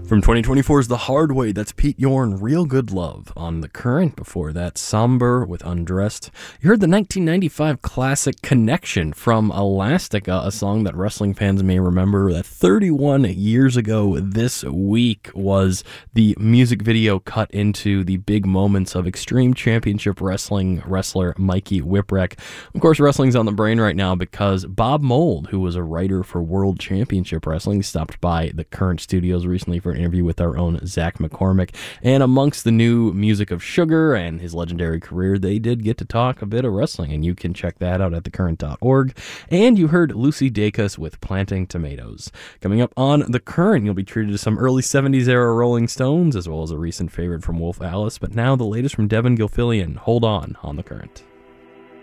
From 2024's The Hard Way, that's Pete Yorn, Real Good Love. On The Current, before that, Somber with Undressed. You heard the 1995 classic Connection from Elastica, a song that wrestling fans may remember that 31 years ago this week was the music video cut into the big moments of Extreme Championship Wrestling wrestler Mikey Whipwreck. Of course, wrestling's on the brain right now because Bob Mould, who was a writer for World Championship Wrestling, stopped by The Current studios recently for an interview with our own Zach McCormick. And amongst the new music of Sugar and his legendary career, they did get to talk a bit of wrestling, and you can check that out at thecurrent.org. And you heard Lucy Dacus with Planting Tomatoes. Coming up on The Current, you'll be treated to some early 70s era Rolling Stones, as well as a recent favorite from Wolf Alice. But now the latest from Devin Gilfillian. Hold on The Current.